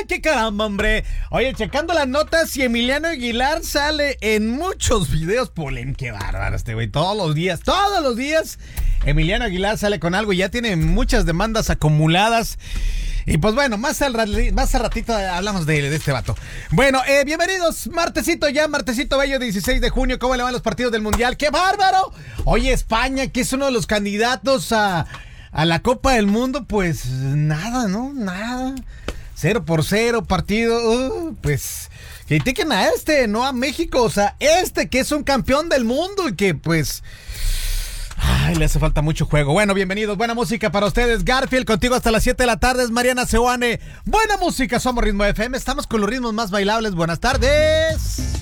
qué caramba, hombre! Oye, checando las notas, y Emiliano Aguilar sale en muchos videos polémicos. ¡Qué bárbaro este güey! Todos los días, Emiliano Aguilar sale con algo y ya tiene muchas demandas acumuladas. Y pues bueno, más al ratito hablamos de este vato. Bueno, bienvenidos, martesito bello, 16 de junio. ¿Cómo le van los partidos del Mundial? ¡Qué bárbaro! Oye, España, que es uno de los candidatos a la Copa del Mundo, pues nada, ¿no? Nada. 0-0 partido. Pues critiquen a no a México. O sea, que es un campeón del mundo y que pues... Ay, le hace falta mucho juego. Bueno, bienvenidos, buena música para ustedes. Garfield, contigo hasta las 7 de la tarde. Es Mariana Seoane. Buena música, somos Ritmo FM. Estamos con los ritmos más bailables. Buenas tardes.